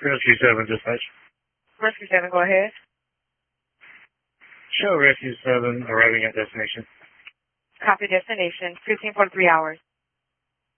Rescue 7, dispatch. Rescue 7, go ahead. Show Rescue 7 arriving at destination. Copy destination, 15:43 hours.